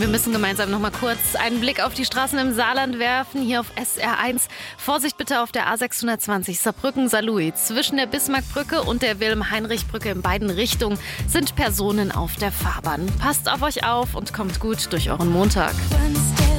Wir müssen gemeinsam noch mal kurz einen Blick auf die Straßen im Saarland werfen. Hier auf SR1. Vorsicht bitte auf der A620 Saarbrücken-Saarlouis. Zwischen der Bismarckbrücke und der Wilhelm-Heinrich-Brücke in beiden Richtungen sind Personen auf der Fahrbahn. Passt auf euch auf und kommt gut durch euren Montag.